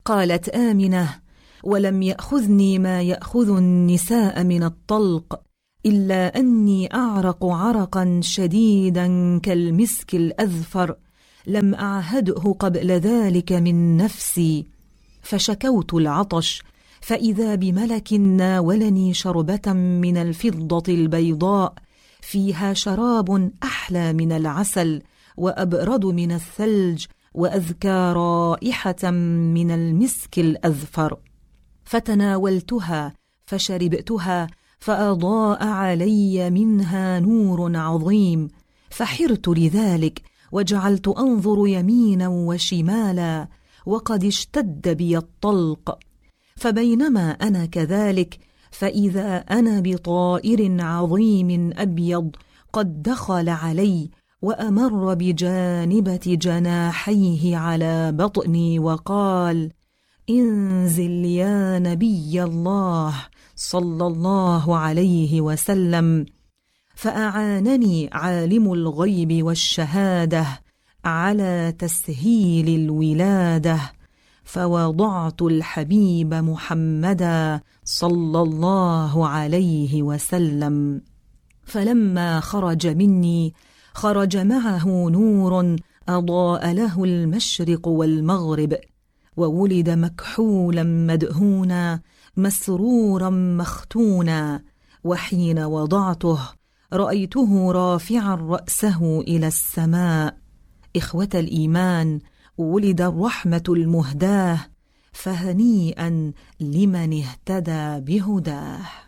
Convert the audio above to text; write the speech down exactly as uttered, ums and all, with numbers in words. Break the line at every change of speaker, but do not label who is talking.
قالت آمنة: ولم يأخذني ما يأخذ النساء من الطلق، إلا أني أعرق عرقا شديدا كالمسك الأذفر، لم أعهده قبل ذلك من نفسي. فشكوت العطش، فإذا بملك ناولني شربة من الفضة البيضاء فيها شراب أحلى من العسل وأبرد من الثلج وأذكى رائحة من المسك الأذفر. فتناولتها فشربتها، فأضاء علي منها نور عظيم، فحرت لذلك وجعلت أنظر يمينا وشمالا، وقد اشتد بي الطلق. فبينما أنا كذلك، فإذا أنا بطائر عظيم أبيض قد دخل علي وأمر بجانبة جناحيه على بطني وقال: انزل يا نبي الله صلى الله عليه وسلم. فأعانني عالم الغيب والشهادة على تسهيل الولادة، فوضعت الحبيب محمدا صلى الله عليه وسلم. فلما خرج مني خرج معه نور أضاء له المشرق والمغرب، وولد مكحولا مدهونا مسرورا مختونا. وحين وضعته رأيته رافعا رأسه إلى السماء. إخوة الإيمان، ولد الرحمة المهداة، فهنيئا لمن اهتدى بهداه.